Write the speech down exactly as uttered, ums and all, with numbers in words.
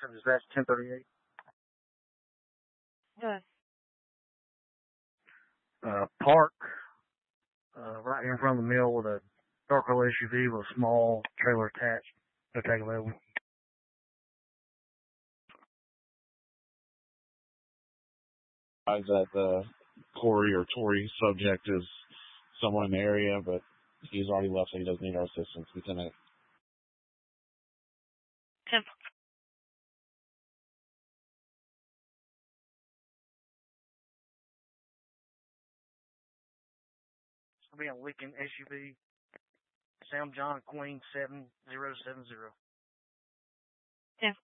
Dispatch ten thirty-eight. Yes. Uh, park, uh, right here in front of the mill with a dark color S U V with a small trailer attached. No tag available. Eyes that the Corey or Tory subject is somewhere in the area, but he's already left, so he doesn't need our assistance. Lieutenant. Ten. It's going to be a Lincoln S U V. Sam John Queen seven zero seven zero. Ten.